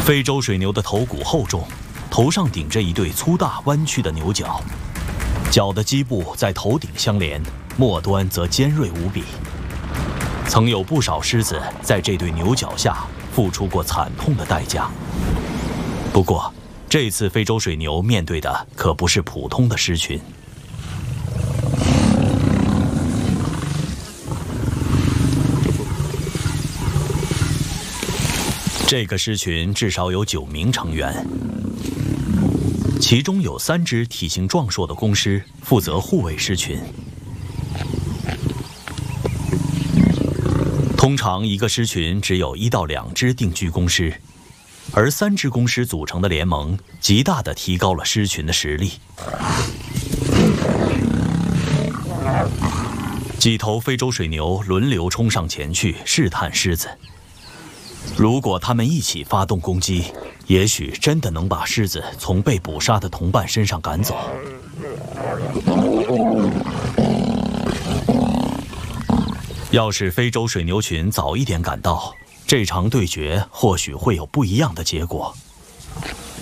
非洲水牛的头骨厚重，头上顶着一对粗大弯曲的牛角，角的基部在头顶相连，末端则尖锐无比。曾有不少狮子在这对牛角下付出过惨痛的代价。不过，这次非洲水牛面对的可不是普通的狮群。这个狮群至少有9名成员，其中有3只体型壮硕的公狮负责护卫狮群。通常一个狮群只有1到2只定居公狮，而3只公狮组成的联盟，极大地提高了狮群的实力。几头非洲水牛轮流冲上前去试探狮子。如果他们一起发动攻击，也许真的能把狮子从被捕杀的同伴身上赶走。要是非洲水牛群早一点赶到，这场对决或许会有不一样的结果。